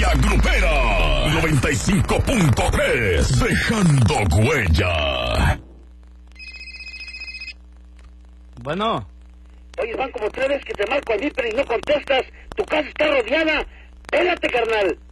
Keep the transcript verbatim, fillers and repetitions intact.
Familia Grupera noventa y cinco punto tres, dejando huella. Bueno. Oye, van como tres veces que te marco al Viper y no contestas. Tu casa está rodeada. Pélate, carnal.